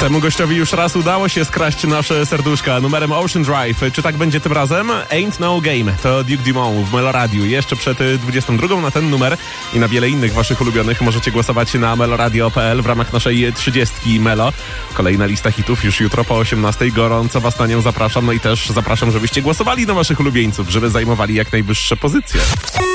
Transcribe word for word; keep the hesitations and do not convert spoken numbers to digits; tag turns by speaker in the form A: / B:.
A: Temu gościowi już raz udało się skraść nasze serduszka numerem Ocean Drive. Czy tak będzie tym razem? Ain't No Game. To Duke Dumont w Meloradiu. Jeszcze przed dwudziestą drugą na ten numer i na wiele innych waszych ulubionych możecie głosować na meloradio kropka p l w ramach naszej trzydziestki Melo. Kolejna lista hitów już jutro po osiemnastej. Gorąco was na nią zapraszam. No i też zapraszam, żebyście głosowali na waszych ulubieńców, żeby zajmowali jak najwyższe pozycje.